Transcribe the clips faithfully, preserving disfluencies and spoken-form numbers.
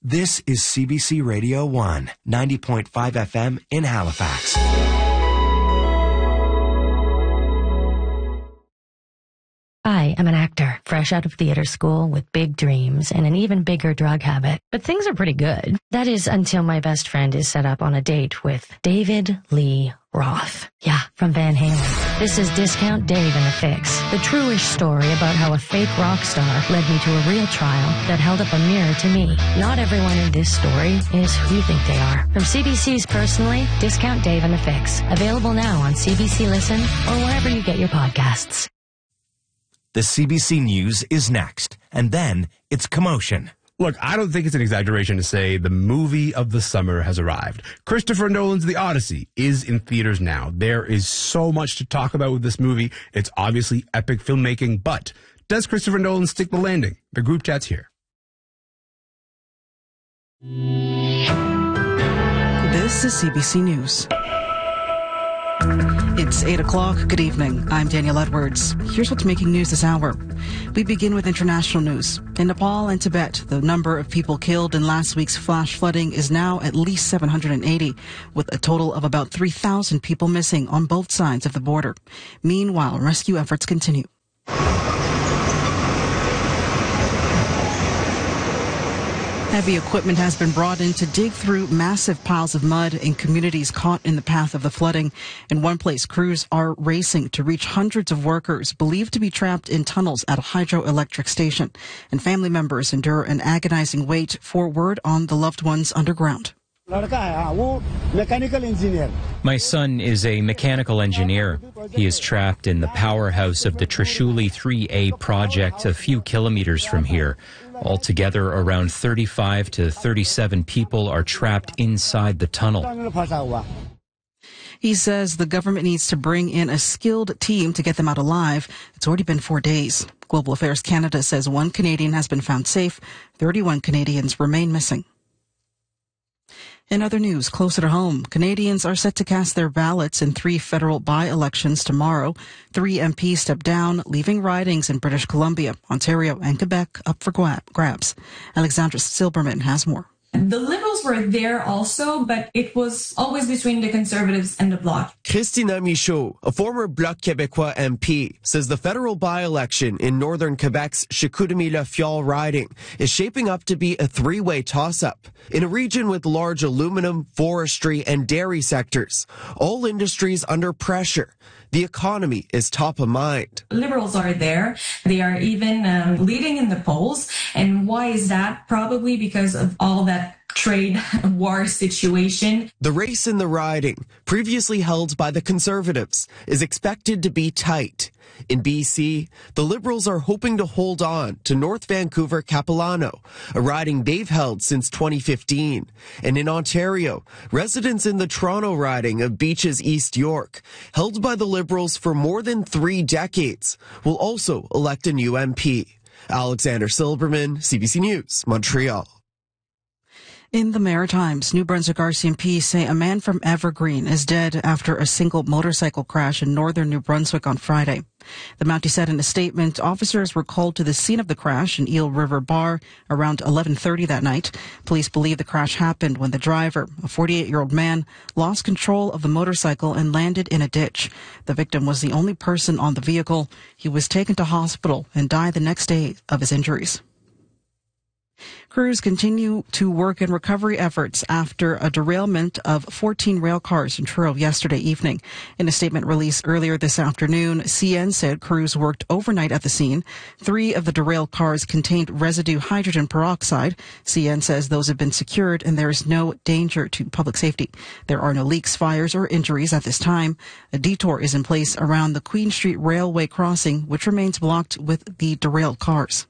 This is C B C Radio one, ninety point five F M in Halifax. I am an actor, fresh out of theater school with big dreams and an even bigger drug habit. But things are pretty good. That is until my best friend is set up on a date with David Lee Roth. Yeah, from Van Halen. This is Discount Dave and the Fix, the true-ish story about how a fake rock star led me to a real trial that held up a mirror to me. Not everyone in this story is who you think they are. From C B C's Personally, Discount Dave and the Fix. Available now on C B C Listen or wherever you get your podcasts. The C B C News is next, and then it's commotion. Look, I don't think it's an exaggeration to say the movie of the summer has arrived. Christopher Nolan's The Odyssey is in theaters now. There is so much to talk about with this movie. It's obviously epic filmmaking, but does Christopher Nolan stick the landing? The group chat's here. This is C B C News. It's eight o'clock. Good evening. I'm Danielle Edwards. Here's what's making news this hour. We begin with international news. In Nepal and Tibet, the number of people killed in last week's flash flooding is now at least seven hundred eighty, with a total of about three thousand people missing on both sides of the border. Meanwhile, rescue efforts continue. Heavy equipment has been brought in to dig through massive piles of mud in communities caught in the path of the flooding. In one place, crews are racing to reach hundreds of workers believed to be trapped in tunnels at a hydroelectric station. And family members endure an agonizing wait for word on the loved ones underground. My son is a mechanical engineer. He is trapped in the powerhouse of the Trishuli three A project a few kilometers from here. Altogether, around thirty-five to thirty-seven people are trapped inside the tunnel. He says the government needs to bring in a skilled team to get them out alive. It's already been four days. Global Affairs Canada says one Canadian has been found safe. thirty-one Canadians remain missing. In other news, closer to home, Canadians are set to cast their ballots in three federal by-elections tomorrow. Three M Ps step down, leaving ridings in British Columbia, Ontario, and Quebec up for grabs. Alexandra Silberman has more. The Liberals were there also, but it was always between the Conservatives and the Bloc. Christina Michaud, a former Bloc Québécois M P, says the federal by-election in northern Quebec's Chicoutimi-La riding is shaping up to be a three-way toss-up. In a region with large aluminum, forestry, and dairy sectors, all industries under pressure, the economy is top of mind. Liberals are there. They are even um, leading in the polls. And why is that? Probably because of all that trade war situation. The race in the riding, previously held by the Conservatives, is expected to be tight. In B C, the Liberals are hoping to hold on to North Vancouver Capilano, a riding they've held since twenty fifteen. And in Ontario, residents in the Toronto riding of Beaches East York, held by the Liberals for more than three decades, will also elect a new M P. Alexander Silberman, C B C News, Montreal. In the Maritimes, New Brunswick R C M P say a man from Evergreen is dead after a single motorcycle crash in northern New Brunswick on Friday. The Mountie said in a statement, officers were called to the scene of the crash in Eel River Bar around eleven thirty that night. Police believe the crash happened when the driver, a forty-eight-year-old man, lost control of the motorcycle and landed in a ditch. The victim was the only person on the vehicle. He was taken to hospital and died the next day of his injuries. Crews continue to work in recovery efforts after a derailment of fourteen rail cars in Truro yesterday evening. In a statement released earlier this afternoon, C N said crews worked overnight at the scene. Three of the derailed cars contained residue hydrogen peroxide. C N says those have been secured and there is no danger to public safety. There are no leaks, fires, or injuries at this time. A detour is in place around the Queen Street Railway crossing, which remains blocked with the derailed cars.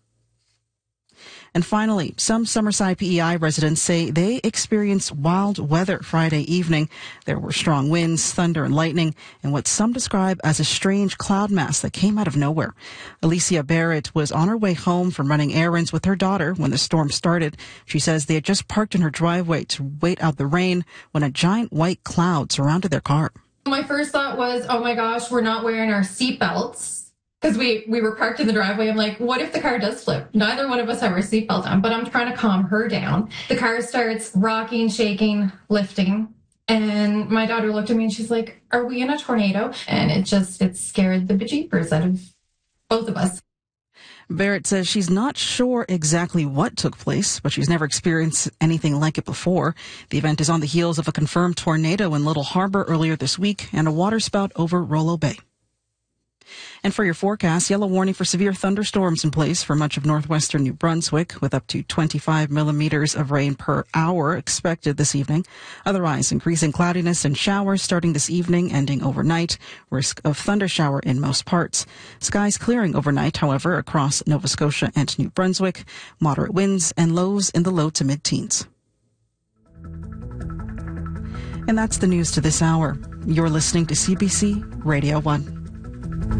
And finally, some Summerside P E I residents say they experienced wild weather Friday evening. There were strong winds, thunder, and lightning, and what some describe as a strange cloud mass that came out of nowhere. Alicia Barrett was on her way home from running errands with her daughter when the storm started. She says they had just parked in her driveway to wait out the rain when a giant white cloud surrounded their car. My first thought was, oh my gosh, we're not wearing our seatbelts. because we, we were parked in the driveway. I'm like, what if the car does flip? Neither one of us have our seatbelt on, but I'm trying to calm her down. The car starts rocking, shaking, lifting. And my daughter looked at me and she's like, are we in a tornado? And it just, it scared the bejeepers out of both of us. Barrett says she's not sure exactly what took place, but she's never experienced anything like it before. The event is on the heels of a confirmed tornado in Little Harbor earlier this week and a waterspout over Rollo Bay. And for your forecast, yellow warning for severe thunderstorms in place for much of northwestern New Brunswick, with up to twenty-five millimeters of rain per hour expected this evening. Otherwise, increasing cloudiness and showers starting this evening, ending overnight. Risk of thundershower in most parts. Skies clearing overnight, however, across Nova Scotia and New Brunswick. Moderate winds and lows in the low to mid-teens. And that's the news to this hour. You're listening to C B C Radio one.